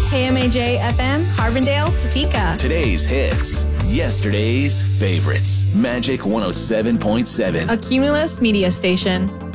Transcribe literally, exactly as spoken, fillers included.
K M A J F M, Harbondale, Topeka. Today's hits, yesterday's favorites. Magic one oh seven point seven. A Cumulus media station.